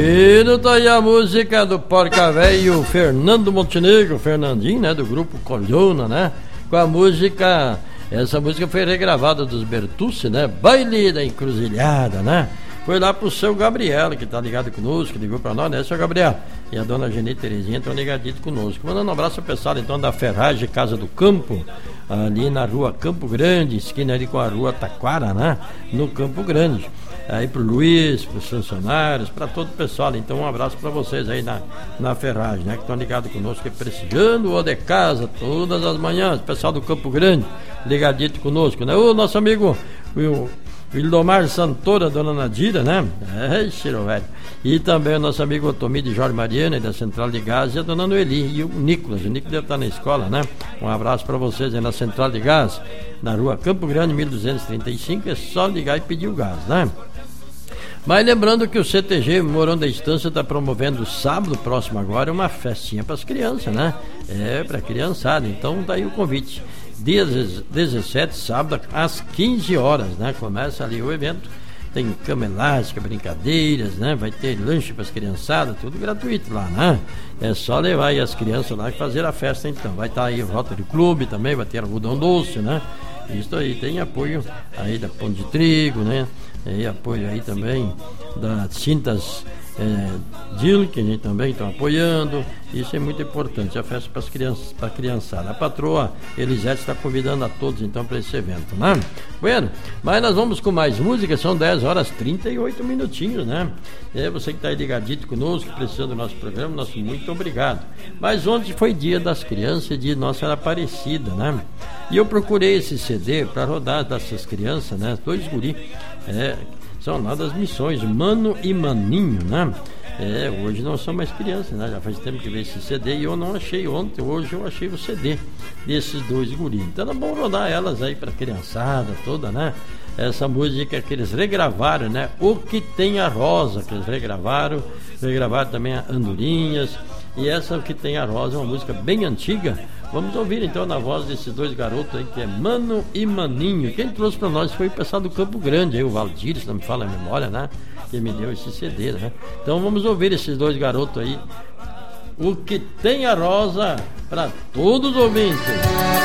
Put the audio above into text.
E tá aí a música do Porca Véio Fernando Montenegro, Fernandinho, né, do grupo Colhona, né, com a música, essa música foi regravada dos Bertucci, né, Baile da Encruzilhada, né, foi lá pro seu Gabriel, que tá ligado conosco, que ligou pra nós, né, seu Gabriel, e a dona Geni Terezinha estão ligadinhos conosco. Mandando um abraço ao pessoal, então, da Ferragem Casa do Campo, ali na rua Campo Grande, esquina ali com a rua Taquara, né, no Campo Grande. Aí pro Luiz, pros funcionários, para todo o pessoal. Então um abraço para vocês aí na Ferragem, né? Que estão ligados conosco, prestigiando o de casa todas as manhãs. Pessoal do Campo Grande, ligadito conosco, né? O nosso amigo o Ildomar Santora, dona Nadira, né? Cheiro velho. E também o nosso amigo Otomi de Jorge Mariana, da Central de Gás, e a dona Noeli e o Nicolas. O Nicolas deve estar na escola, né? Um abraço para vocês aí na Central de Gás, na rua Campo Grande, 1235. É só ligar e pedir o gás, né? Mas lembrando que o CTG Morão da Estância está promovendo sábado próximo agora uma festinha para as crianças, né? É, para a criançada. Então tá aí o convite. Dia 17, sábado, às 15 horas, né? Começa ali o evento. Tem cama elástica, brincadeiras, né? Vai ter lanche para as criançadas, tudo gratuito lá, né? É só levar aí as crianças lá e fazer a festa então. Vai estar aí o Rotary Clube também, vai ter algodão doce, né? Isso aí, tem apoio aí da Pão de Trigo, né? E apoio aí também das Cintas Dil, que a gente também está apoiando. Isso é muito importante, a festa para as crianças, para a criançada. A patroa Elisete está convidando a todos então para esse evento, né? Bueno, mas nós vamos com mais música, são 10 horas 38 minutinhos, né? É você que está aí ligadito conosco, precisando do nosso programa, nosso muito obrigado. Mas ontem foi dia das crianças, dia de Nossa Senhora Aparecida, né? E eu procurei esse CD para rodar dessas crianças, né? 2 guri, são lá das missões, Mano e Maninho, né? Hoje não são mais crianças, né? Já faz tempo que veio esse CD e eu não achei ontem, hoje eu achei o CD desses 2 guris. Então é bom rodar elas aí pra criançada toda, né? Essa música que eles regravaram, né? O Que Tem a Rosa, que eles regravaram também a Andorinhas. E essa O Que Tem a Rosa é uma música bem antiga. Vamos ouvir então na voz desses 2 garotos aí, que é Mano e Maninho. Quem trouxe pra nós foi o pessoal do Campo Grande, aí o Valdir, se não me fala a memória, né? Que me deu esse CD, né? Então vamos ouvir esses 2 garotos aí, O Que Tem a Rosa, para todos os ouvintes.